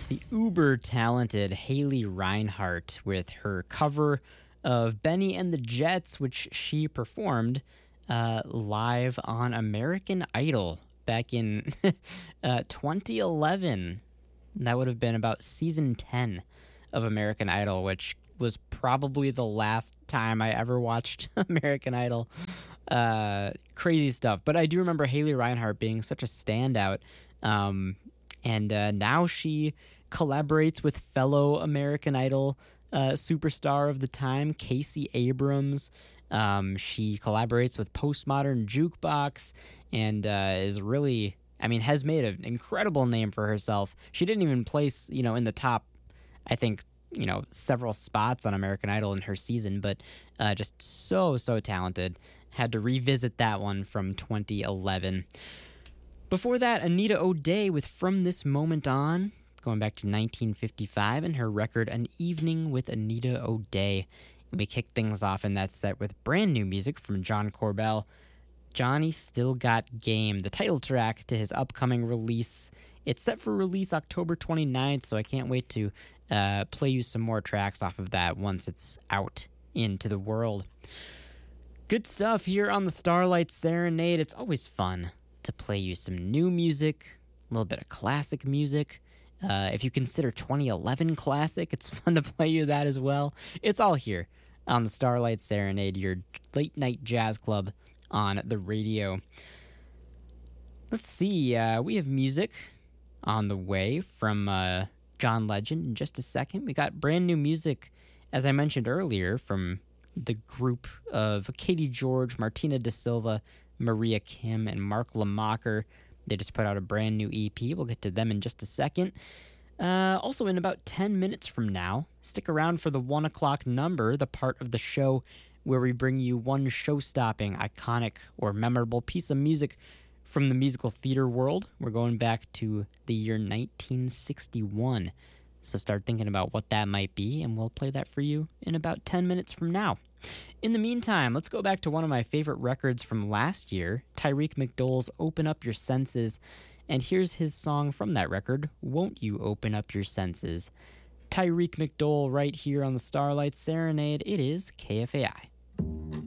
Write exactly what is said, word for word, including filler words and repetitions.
The uber talented Haley Reinhart with her cover of Benny and the Jets, which she performed uh, live on American Idol back in uh, twenty eleven. That would have been about season ten of American Idol, which was probably the last time I ever watched American Idol. Uh, crazy stuff. But I do remember Haley Reinhart being such a standout. Um, and uh, now she collaborates with fellow American Idol uh, superstar of the time, Casey Abrams. Um, she collaborates with Postmodern Jukebox and uh, is really, I mean, has made an incredible name for herself. She didn't even place, you know, in the top, I think, you know, several spots on American Idol in her season, but uh, just so, so talented. Had to revisit that one from twenty eleven. Before that, Anita O'Day with From This Moment On, going back to nineteen fifty-five, and her record An Evening with Anita O'Day. And we kicked things off in that set with brand new music from John Corbell, Johnny Still Got Game, the title track to his upcoming release. It's set for release October twenty-ninth, so I can't wait to uh, play you some more tracks off of that once it's out into the world. Good stuff here on the Starlight Serenade. It's always fun to play you some new music, a little bit of classic music. Uh, if you consider twenty eleven classic, it's fun to play you that as well. It's all here on the Starlight Serenade, your late night jazz club on the radio. Let's see, uh, we have music on the way from uh, John Legend in just a second. We got brand new music, as I mentioned earlier, from the group of Katie George, Martina Da Silva, Maria Kim, and Mark Lamacher. They just put out a brand new E P. We'll get to them in just a second. Uh, also, in about ten minutes from now, stick around for the one o'clock number, the part of the show where we bring you one show-stopping, iconic, or memorable piece of music from the musical theater world. We're going back to the year nineteen sixty-one. So start thinking about what that might be, and we'll play that for you in about ten minutes from now. In the meantime, let's go back to one of my favorite records from last year, Tyreek McDowell's Open Up Your Senses. And here's his song from that record, Won't You Open Up Your Senses? Tyreek McDowell right here on the Starlight Serenade. It is K F A I.